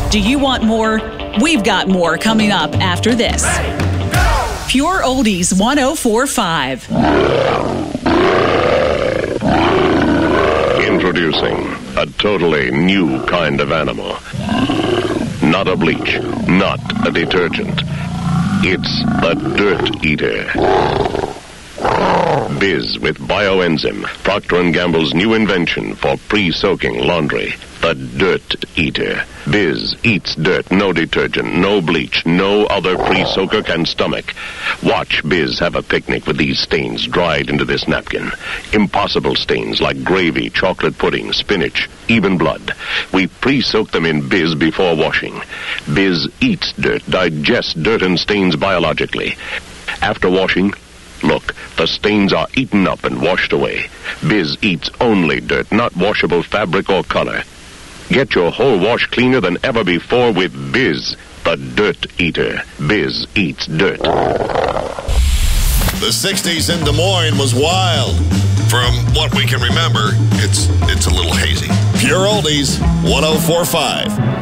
Do you want more? We've got more coming up after this. Pure Oldies 104.5. Introducing a totally new kind of animal. Not a bleach, not a detergent. It's a dirt eater. Biz with bioenzyme, Procter & Gamble's new invention for pre-soaking laundry. The Dirt Eater. Biz eats dirt, no detergent, no bleach, no other pre-soaker can stomach. Watch Biz have a picnic with these stains dried into this napkin. Impossible stains like gravy, chocolate pudding, spinach, even blood. We pre-soak them in Biz before washing. Biz eats dirt, digests dirt and stains biologically. After washing, look, the stains are eaten up and washed away. Biz eats only dirt, not washable fabric or color. Get your whole wash cleaner than ever before with Biz, the Dirt Eater. Biz eats dirt. The 60s in Des Moines was wild. From what we can remember, it's a little hazy. Pure Oldies 104.5.